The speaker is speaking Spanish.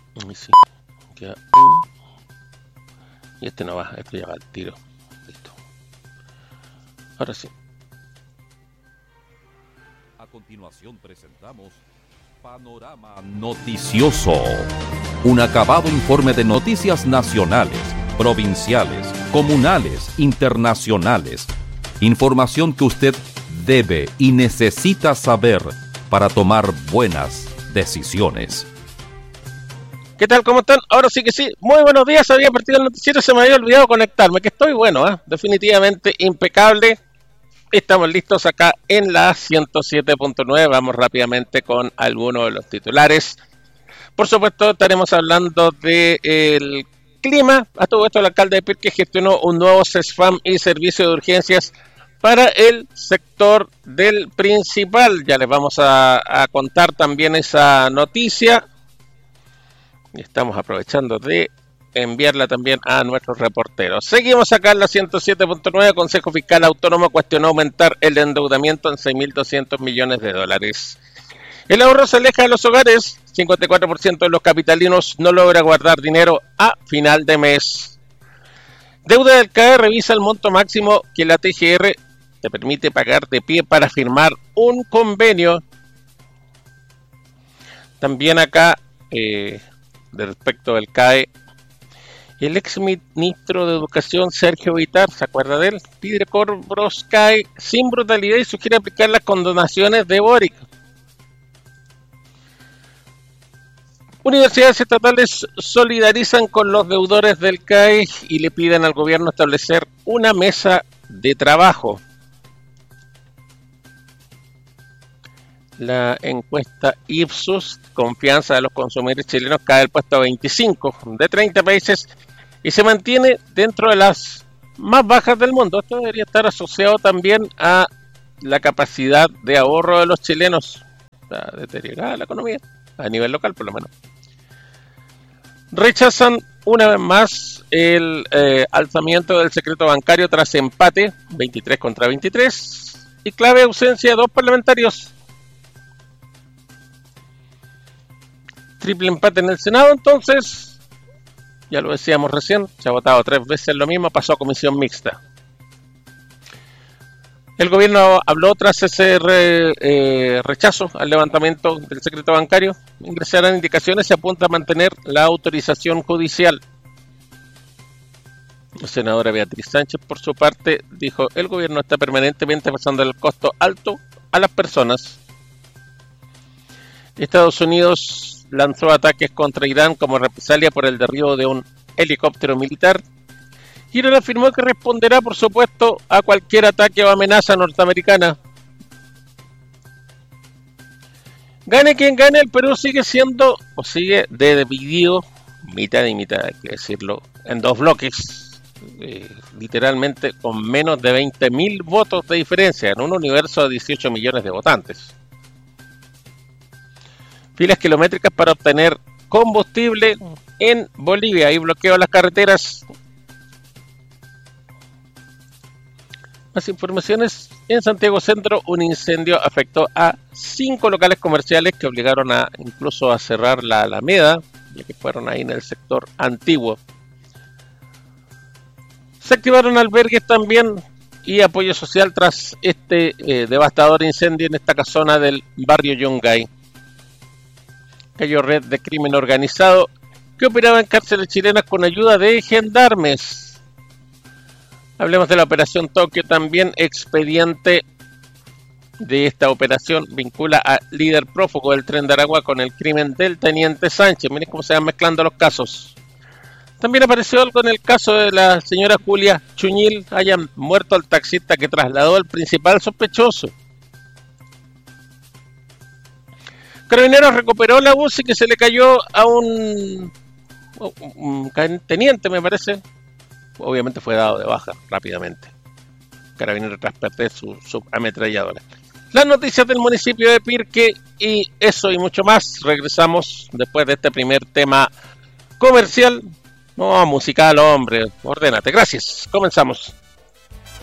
Y sí, queda y este no va, esto ya va al tiro. Listo. Ahora sí. A continuación presentamos Panorama Noticioso, un acabado informe de noticias nacionales, provinciales, comunales, internacionales. Información que usted debe y necesita saber para tomar buenas decisiones. ¿Qué tal? ¿Cómo están? Ahora sí que sí. Muy buenos días. Había partido el noticiero, se me había olvidado conectarme. Que estoy bueno, definitivamente impecable. Estamos listos acá en la 107.9. Vamos rápidamente con algunos de los titulares. Por supuesto, estaremos hablando del clima. A todo esto, el alcalde de Pirque gestionó un nuevo CESFAM y servicio de urgencias para el sector del Principal. Ya les vamos a contar también esa noticia. Y estamos aprovechando de enviarla también a nuestros reporteros. Seguimos acá en la 107.9. Consejo Fiscal Autónomo cuestionó aumentar el endeudamiento en 6.200 millones de dólares. El ahorro se aleja de los hogares. 54% de los capitalinos no logra guardar dinero a final de mes. Deuda del CAE revisa el monto máximo que la TGR te permite pagar de pie para firmar un convenio. También acá, de respecto del CAE, el ex ministro de Educación Sergio Vitar, ¿se acuerda de él? Pide cobros CAE sin brutalidad y sugiere aplicar las condonaciones de Boric. Universidades estatales solidarizan con los deudores del CAE y le piden al gobierno establecer una mesa de trabajo. La encuesta Ipsos, confianza de los consumidores chilenos, cae al puesto 25 de 30 países y se mantiene dentro de las más bajas del mundo. Esto debería estar asociado también a la capacidad de ahorro de los chilenos. Está deteriorada la economía, a nivel local por lo menos. Rechazan una vez más el alzamiento del secreto bancario tras empate, 23 contra 23, y clave ausencia de 2 parlamentarios. Triple empate en el Senado, entonces, ya lo decíamos recién, se ha votado 3 veces lo mismo, pasó a comisión mixta. El gobierno habló tras ese rechazo al levantamiento del secreto bancario. Ingresarán indicaciones y apunta a mantener la autorización judicial. La senadora Beatriz Sánchez, por su parte, dijo: el gobierno está permanentemente pasando el costo alto a las personas. Estados Unidos lanzó ataques contra Irán como represalia por el derribo de un helicóptero militar. Irán afirmó que responderá, por supuesto, a cualquier ataque o amenaza norteamericana. Gane quien gane, el Perú sigue siendo, o sigue dividido, mitad y mitad, hay que decirlo, en 2 bloques, literalmente con menos de 20.000 votos de diferencia, en un universo de 18 millones de votantes. Filas kilométricas para obtener combustible en Bolivia. Hay bloqueo a las carreteras. Más informaciones. En Santiago Centro, un incendio afectó a 5 locales comerciales que obligaron incluso a cerrar la Alameda, ya que fueron ahí en el sector antiguo. Se activaron albergues también y apoyo social tras este devastador incendio en esta casona del barrio Yungay. Cayó red de crimen organizado que operaba en cárceles chilenas con ayuda de gendarmes. Hablemos de la operación Tokio también. Expediente de esta operación vincula a líder prófugo del Tren de Aragua con el crimen del teniente Sánchez. Miren cómo se van mezclando los casos. También apareció algo en el caso de la señora Julia Chuñil. Hayan muerto al taxista que trasladó al principal sospechoso. Carabineros recuperó la UCI que se le cayó a un teniente, me parece. Obviamente fue dado de baja rápidamente. Carabineros tras perder su ametralladora. Las noticias del municipio de Pirque y eso y mucho más. Regresamos después de este primer tema comercial. No, musical, hombre. Ordénate. Gracias. Comenzamos.